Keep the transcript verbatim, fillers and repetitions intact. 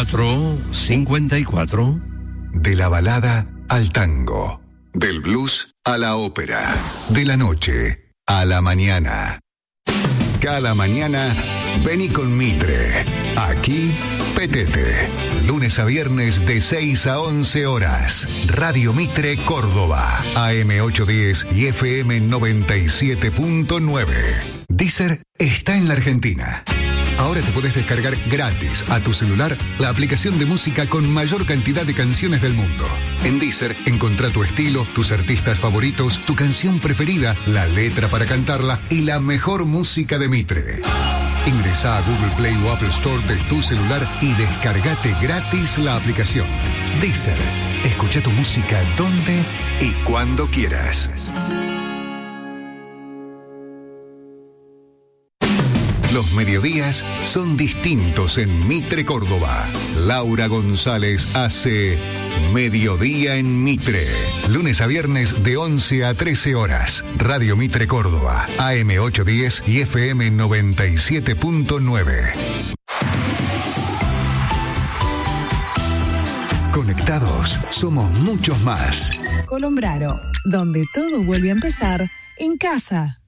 cuatro cincuenta y cuatro. De la balada al tango, del blues a la ópera, de la noche a la mañana. Cada mañana, vení con Mitre. Aquí, Petete. Lunes a viernes de seis a once horas. Radio Mitre Córdoba. A M ochocientos diez y F M noventa y siete punto nueve. Deezer está en la Argentina. Ahora te podés descargar gratis a tu celular la aplicación de música con mayor cantidad de canciones del mundo. En Deezer encontrá tu estilo, tus artistas favoritos, tu canción preferida, la letra para cantarla y la mejor música de Mitre. Ingresá a Google Play o Apple Store de tu celular y descargate gratis la aplicación. Deezer, escucha tu música donde y cuando quieras. Los mediodías son distintos en Mitre Córdoba. Laura González hace Mediodía en Mitre. Lunes a viernes de once a trece horas. Radio Mitre Córdoba. A M ochocientos diez y F M noventa y siete punto nueve. Conectados somos muchos más. Colombraro, donde todo vuelve a empezar en casa.